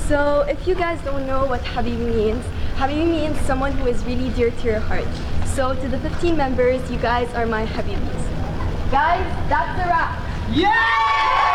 So if you guys don't know what Habibi means someone who is really dear to your heart. So to the 15 members, you guys are my Habibis. Guys, that's a wrap. Yeah!